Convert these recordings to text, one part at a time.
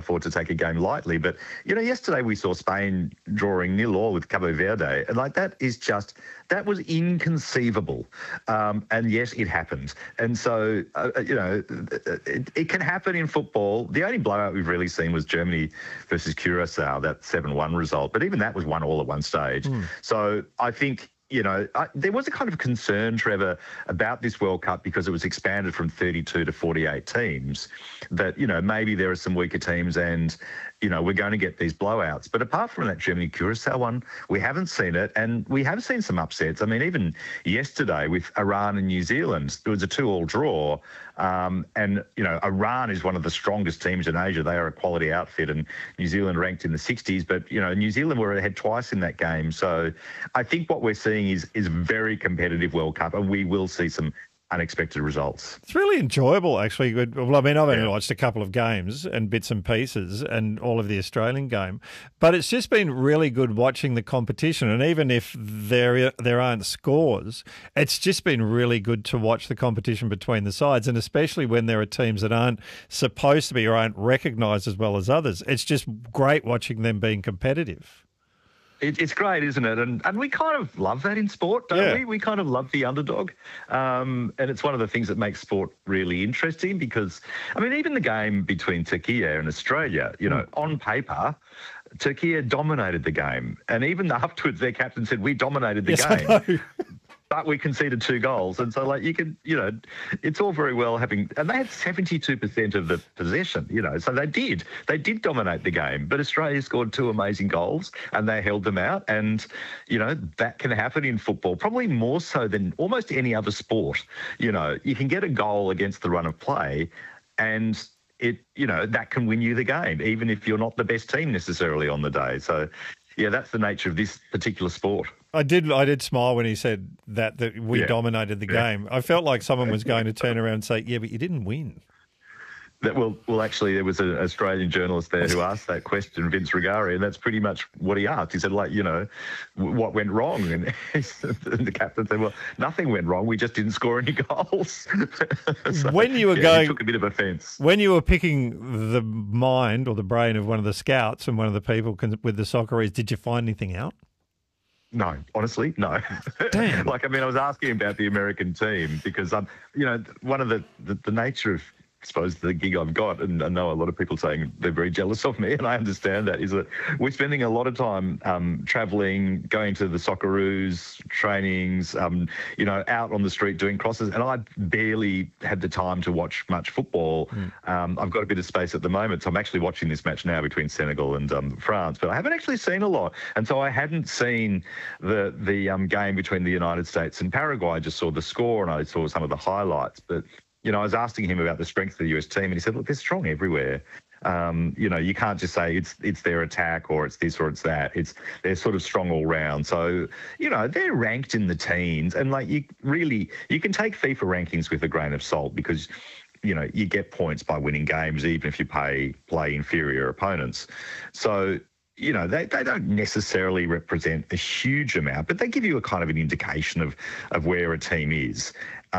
afford to take a game lightly. But, yesterday we saw Spain drawing 0-0 with Cabo Verde. And, that was inconceivable. And yet it happened. And so, it can happen in football. The only blowout we've really seen was Germany versus Curacao, that 7-1 result. But even that was 1-1 at one stage. So I think, there was a kind of concern, Trevor, about this World Cup because it was expanded from 32 to 48 teams, that, maybe there are some weaker teams and, we're going to get these blowouts. But apart from that Germany-Curacao one, we haven't seen it. And we have seen some upsets. I mean, even yesterday with Iran and New Zealand, it was a 2-2 draw. Iran is one of the strongest teams in Asia. They are a quality outfit, and New Zealand ranked in the 60s. But, New Zealand were ahead twice in that game. So I think what we're seeing is very competitive World Cup, and we will see some unexpected results. It's really enjoyable, actually. Well, I mean, I've only watched a couple of games and bits and pieces and all of the Australian game, but it's just been really good watching the competition. And even if there aren't scores, it's just been really good to watch the competition between the sides, and especially when there are teams that aren't supposed to be or aren't recognised as well as others. It's just great watching them being competitive. It's great, isn't it? And we kind of love that in sport, don't we? We kind of love the underdog. And it's one of the things that makes sport really interesting because, I mean, even the game between Turkey and Australia, on paper, Turkey dominated the game. And even afterwards, their captain said, we dominated the game. But we conceded 2 goals. And so, it's all very well having... And they had 72% of the possession, so they did. They did dominate the game. But Australia scored 2 amazing goals and they held them out. And, that can happen in football, probably more so than almost any other sport. You can get a goal against the run of play and that can win you the game, even if you're not the best team necessarily on the day. So, that's the nature of this particular sport. I did smile when he said that we dominated the game. I felt like someone was going to turn around and say, but you didn't win. Well, actually, there was an Australian journalist there who asked that question, Vince Rigari, and that's pretty much what he asked. He said, what went wrong? And the captain said, well, nothing went wrong. We just didn't score any goals. So, when you were he took a bit of offence. When you were picking the mind or the brain of one of the scouts and one of the people with the Socceroos, did you find anything out? No, honestly, no. Damn. I was asking about the American team because, one of the nature of, I suppose, the gig I've got, and I know a lot of people saying they're very jealous of me, and I understand that, is that we're spending a lot of time travelling, going to the Socceroos, trainings, out on the street doing crosses, and I barely had the time to watch much football. I've got a bit of space at the moment, so I'm actually watching this match now between Senegal and France, but I haven't actually seen a lot, and so I hadn't seen the game between the United States and Paraguay. I just saw the score and I saw some of the highlights, but I was asking him about the strength of the US team, and he said, look, they're strong everywhere. You can't just say it's their attack or it's this or it's that. They're sort of strong all round. So, they're ranked in the teens, and you can take FIFA rankings with a grain of salt because, you get points by winning games, even if you play inferior opponents. So, they don't necessarily represent a huge amount, but they give you a kind of an indication of where a team is.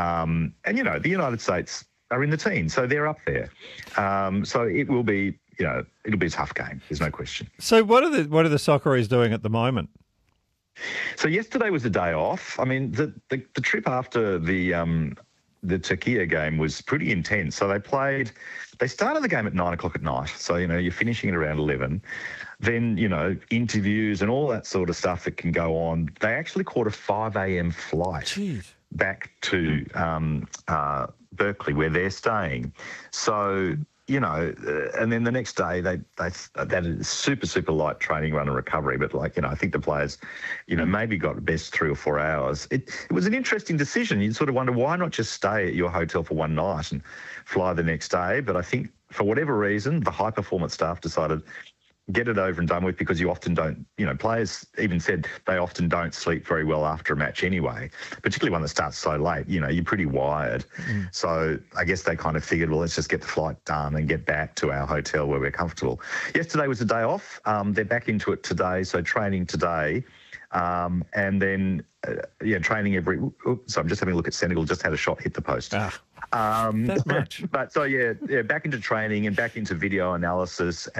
The United States are in the teens, so they're up there. So it will be, it'll be a tough game. There's no question. So what are the Socceroos doing at the moment? So yesterday was a day off. I mean, the trip after the Turkey game was pretty intense. So they started the game at 9:00 at night. So, you're finishing at around 11. Then, interviews and all that sort of stuff that can go on. They actually caught a 5 a.m. flight back to Berkeley, where they're staying. So, and then the next day they had a super, super light training run and recovery. But I think the players, maybe got best 3 or 4 hours. It was an interesting decision. You sort of wonder, why not just stay at your hotel for one night and fly the next day? But I think for whatever reason, the high performance staff decided get it over and done with, because you often don't, players even said they often don't sleep very well after a match anyway, particularly one that starts so late. You're pretty wired. So I guess they kind of figured, well, let's just get the flight done and get back to our hotel where we're comfortable. Yesterday was a day off. They're back into it today, so training today. And then, training every... So I'm just having a look at Senegal, just had a shot hit the post. That much. But so, back into training and back into video analysis